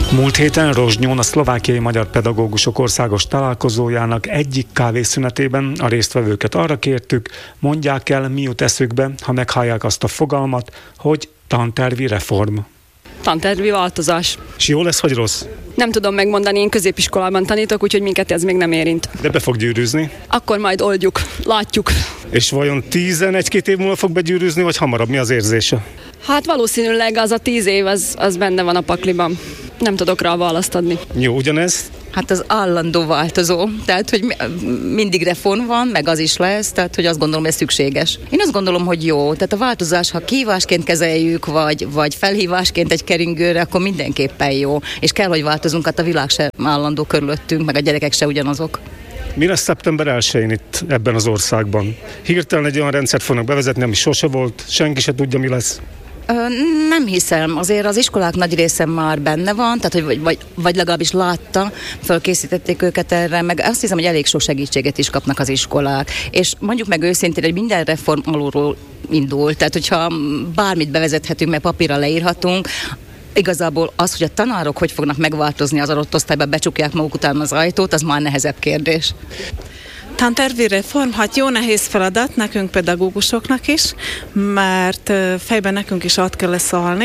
Múlt héten Rozsnyón a szlovákiai magyar pedagógusok országos találkozójának egyik kávészünetében a résztvevőket arra kértük, mondják el, mi jut eszükbe, ha meghallják azt a fogalmat, hogy tantervi reform. Tantervi változás. És jó lesz, vagy rossz? Nem tudom megmondani, én középiskolában tanítok, úgyhogy minket ez még nem érint. De be fog gyűrűzni? Akkor majd oldjuk, látjuk. És vajon 11-2 év múlva fog begyűrűzni, vagy hamarabb? Mi az érzése? Hát valószínűleg az a 10 év, az benne van a pakliban. Nem tudok rá választ adni. Jó, ugyanez? Hát az állandó változó, tehát hogy mindig reform van, meg az is lesz, tehát hogy azt gondolom, hogy ez szükséges. Én azt gondolom, hogy jó, tehát a változás, ha kihívásként kezeljük, vagy felhívásként egy keringőre, akkor mindenképpen jó, és kell, hogy változunk, hát a világ se állandó körülöttünk, meg a gyerekek se ugyanazok. Mi lesz szeptember 1-én itt ebben az országban? Hirtelen egy olyan rendszert fognak bevezetni, ami sose volt, senki se tudja, mi lesz. Nem hiszem, azért az iskolák nagy része már benne van, tehát hogy vagy legalábbis látta, fölkészítették őket erre, meg azt hiszem, hogy elég sok segítséget is kapnak az iskolák. És mondjuk meg őszintén, hogy minden reform alulról indul, tehát hogyha bármit bevezethetünk, mert papírra leírhatunk, igazából az, hogy a tanárok hogy fognak megváltozni az adott osztályba, becsukják maguk után az ajtót, az már nehezebb kérdés. Tantervi reform, hát jó nehéz feladat nekünk pedagógusoknak is, mert fejben nekünk is át kell szállni,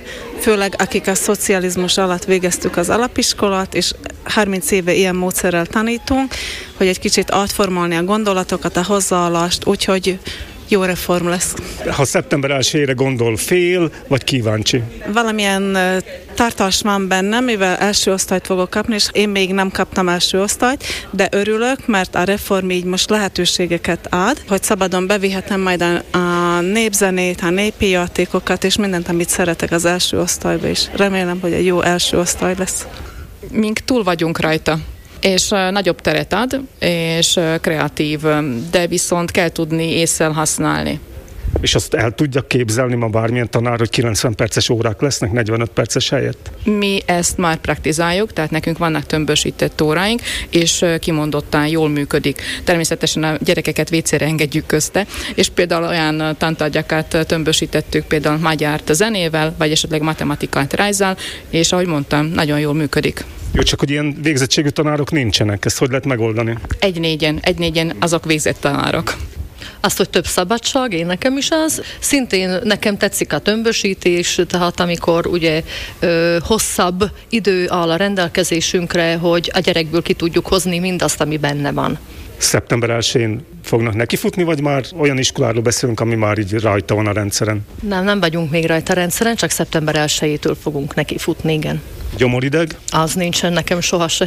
főleg akik a szocializmus alatt végeztük az alapiskolát, és 30 éve ilyen módszerrel tanítunk, hogy egy kicsit átformálni a gondolatokat, a hozzáállást, úgyhogy jó reform lesz. Ha szeptember 1-ére gondol, fél vagy kíváncsi? Valamilyen tartás van bennem, mivel első osztályt fogok kapni, és én még nem kaptam első osztályt, de örülök, mert a reform így most lehetőségeket ad, hogy szabadon bevihetem majd a népzenét, a népi játékokat, és mindent, amit szeretek az első osztályba is. Remélem, hogy egy jó első osztály lesz. Mink túl vagyunk rajta, és nagyobb teret ad, és kreatív, de viszont kell tudni ésszel használni. És azt el tudja képzelni ma bármilyen tanár, hogy 90 perces órák lesznek 45 perces helyett? Mi ezt már praktizáljuk, tehát nekünk vannak tömbösített óráink, és kimondottan jól működik. Természetesen a gyerekeket vécére engedjük közte, és például olyan tantárgyakat tömbösítettük, például magyárt zenével, vagy esetleg matematikát rajzzal, és ahogy mondtam, nagyon jól működik. Jó, csak hogy ilyen végzettségű tanárok nincsenek, ezt hogy lehet megoldani? Egy négyen azok végzett tanárok. Azt, hogy több szabadság, én nekem is az. Szintén nekem tetszik a tömbösítés, tehát amikor ugye hosszabb idő áll a rendelkezésünkre, hogy a gyerekből ki tudjuk hozni mindazt, ami benne van. Szeptember 1-én fognak nekifutni, vagy már olyan iskoláról beszélünk, ami már így rajta van a rendszeren? Nem vagyunk még rajta a rendszeren, csak szeptember 1-től fogunk nekifutni, igen. Gyomorideg? Az nincsen nekem sohasem.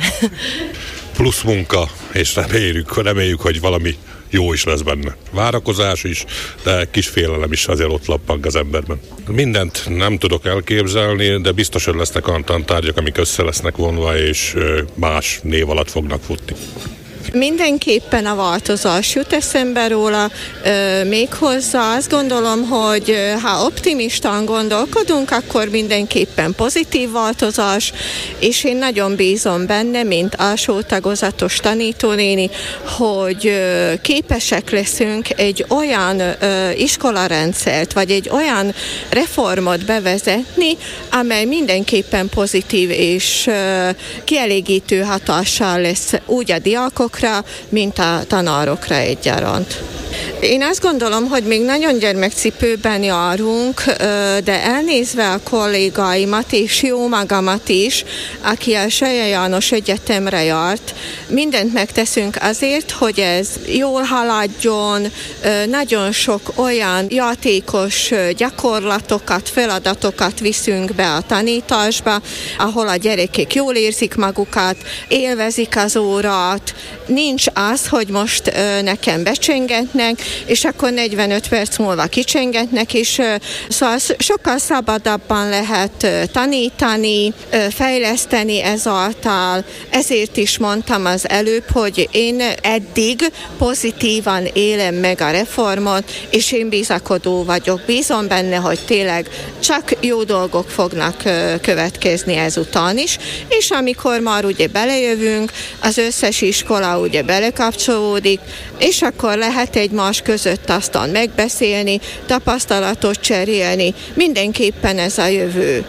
Plusz munka, és reméljük, hogy valami jó is lesz benne. Várakozás is, de kis félelem is azért ott lappang az emberben. Mindent nem tudok elképzelni, de biztos, hogy lesznek olyan tantárgyak, amik össze lesznek vonva, és más név alatt fognak futni. Mindenképpen a változás jut eszembe róla, méghozzá azt gondolom, hogy ha optimistán gondolkodunk, akkor mindenképpen pozitív változás, és én nagyon bízom benne, mint alsó tagozatos tanítónéni, hogy képesek leszünk egy olyan iskolarendszert, vagy egy olyan reformot bevezetni, amely mindenképpen pozitív és kielégítő hatással lesz úgy a diákokra, mint a tanárokra egyaránt. Én azt gondolom, hogy még nagyon gyermekcipőben járunk, de elnézve a kollégáimat és jó magamat is, aki a Selye János Egyetemre járt, mindent megteszünk azért, hogy ez jól haladjon, nagyon sok olyan játékos gyakorlatokat, feladatokat viszünk be a tanításba, ahol a gyerekek jól érzik magukat, élvezik az órát, nincs az, hogy most nekem becsengetnek, és akkor 45 perc múlva kicsengetnek, és szóval sokkal szabadabban lehet tanítani, fejleszteni ezáltal. Ezért is mondtam az előbb, hogy én eddig pozitívan élem meg a reformot, és én bizakodó vagyok. Bízom benne, hogy tényleg csak jó dolgok fognak következni ezután is, és amikor már ugye belejövünk, az összes iskola ugye belekapcsolódik, és akkor lehet egymás között aztán megbeszélni, tapasztalatot cserélni. Mindenképpen ez a jövő.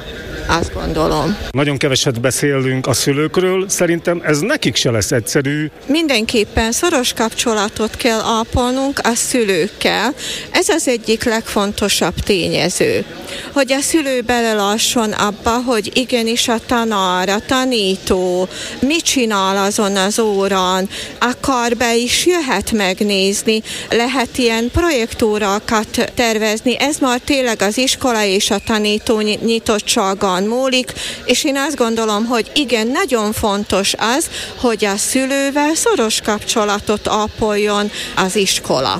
azt gondolom. Nagyon keveset beszélünk a szülőkről, szerintem ez nekik se lesz egyszerű. Mindenképpen szoros kapcsolatot kell ápolnunk a szülőkkel. Ez az egyik legfontosabb tényező, hogy a szülő belelásson abba, hogy igenis a tanár, a tanító mit csinál azon az órán, akar be is jöhet megnézni, lehet ilyen projektórákat tervezni, ez már tényleg az iskola és a tanító nyitottságán múlik, és én azt gondolom, hogy igen, nagyon fontos az, hogy a szülővel szoros kapcsolatot ápoljon az iskola.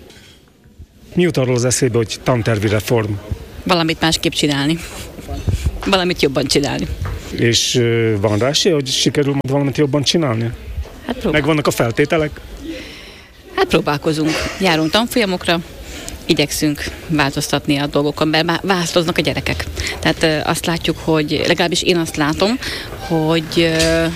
Mi jut arról az eszébe, hogy tantervi reform? Valamit másképp csinálni. Valamit jobban csinálni. És van rá esély, hogy sikerül majd valamit jobban csinálni? Megvannak a feltételek? Hát próbálkozunk. Járunk tanfolyamokra, igyekszünk változtatni a dolgokon, mert változnak a gyerekek. Tehát azt látjuk, hogy legalábbis én azt látom, hogy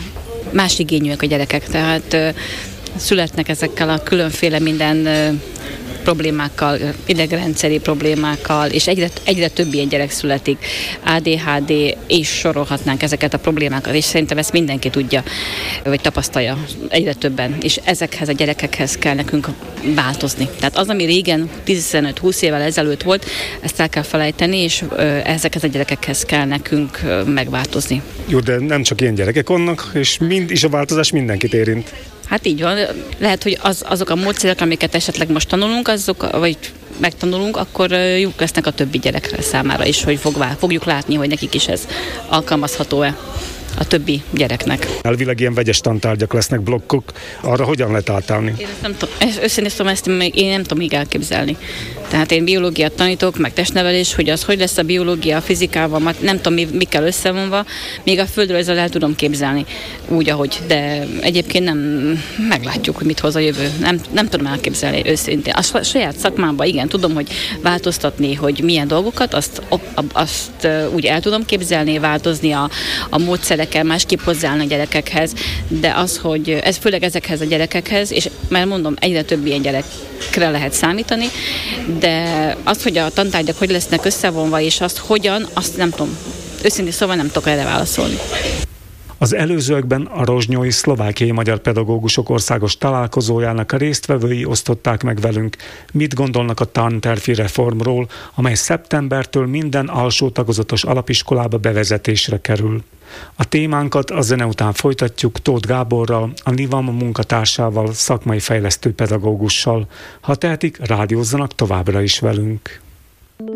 más igényűek a gyerekek. Tehát születnek ezekkel a különféle minden problémákkal, idegrendszeri problémákkal, és egyre több ilyen gyerek születik. ADHD, és sorolhatnánk ezeket a problémákat, és szerintem ezt mindenki tudja, vagy tapasztalja egyre többen, és ezekhez a gyerekekhez kell nekünk változni. Tehát az, ami régen 15-20 évvel ezelőtt volt, ezt el kell felejteni, és ezekhez a gyerekekhez kell nekünk megváltozni. Jó, de nem csak ilyen gyerekek vannak, és a változás mindenkit érint. Hát így van. Lehet, hogy azok a módszerek, amiket esetleg most tanulunk, vagy megtanulunk, akkor jók lesznek a többi gyerekre számára is, hogy fogjuk látni, hogy nekik is ez alkalmazható-e a többi gyereknek. Elvileg ilyen vegyes tantárgyak lesznek, blokkok. Arra hogyan lehet átállni? Én ezt nem tudom még elképzelni. Tehát én biológiát tanítok, meg testnevelés, hogy az hogy lesz a biológia, a fizikával, nem tudom mikkel összevonva, még a földrajzzal el tudom képzelni úgy, ahogy, de egyébként nem meglátjuk, hogy mit hoz a jövő. Nem tudom elképzelni őszintén. A saját szakmámban igen, tudom, hogy változtatni, hogy milyen dolgokat, azt úgy el tudom képzelni, változni a módszerekkel, másképp hozzáállni a gyerekekhez, de az, hogy ez főleg ezekhez a gyerekekhez, és már mondom, egyre több ilyen gyerekre lehet számítani, de az, hogy a tantárgyak hogy lesznek összevonva, és azt nem tudom. Őszintén szóval nem tudok erre válaszolni. Az előzőekben a rozsnyói szlovákiai magyar pedagógusok országos találkozójának a résztvevői osztották meg velünk, mit gondolnak a tantervi reformról, amely szeptembertől minden alsó tagozatos alapiskolába bevezetésre kerül. A témánkat a zene után folytatjuk Tóth Gáborral, a NIVAM munkatársával, szakmai fejlesztő pedagógussal. Ha tehetik, rádiózzanak továbbra is velünk.